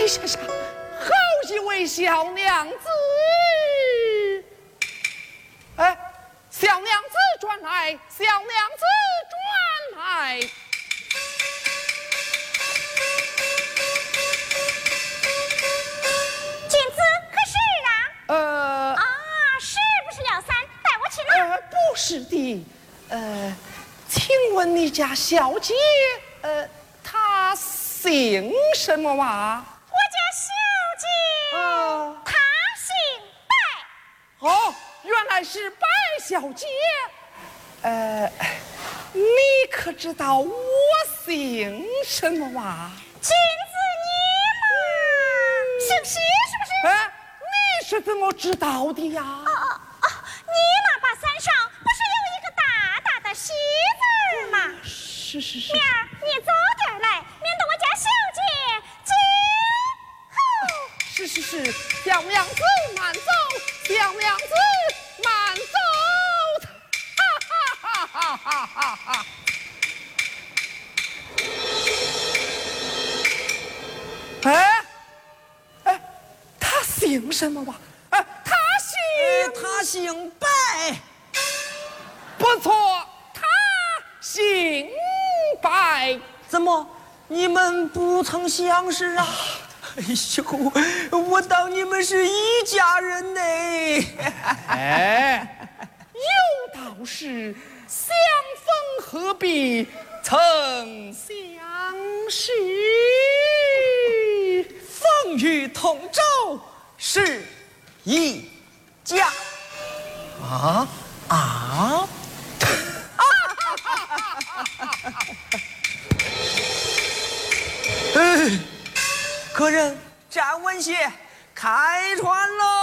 下下，好一位小娘子！哎，小娘子转来，小娘子转来。 君子何事啊？是不是廖三带我去哪？ 不是的，请问你家小姐，她姓什么嘛？ 我家小姐，她姓白。 哦，原来是白小姐。你可知道我姓什么嘛？ 君子你嘛，姓徐是不是？ 你是怎么知道的呀？ 你那把伞上不是有一个大大的喜字吗？ 是。 明儿你早点来，免得我家小姐今后。 是，小娘子慢走，小娘子慢走。哈！他姓什么嘛？ 他姓白。 不错，他姓白。 怎么，你们不曾相识啊？哎呦，我当你们是一家人呢。 有道是相逢何必曾相识， 风雨同舟是一家。客人站稳些，开船喽！